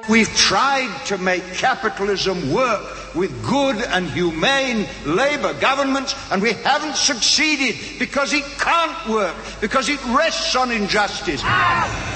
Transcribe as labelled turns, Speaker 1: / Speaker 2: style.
Speaker 1: We've tried to make capitalism work with good and humane Labour governments, and we haven't succeeded because it can't work, because it rests on injustice.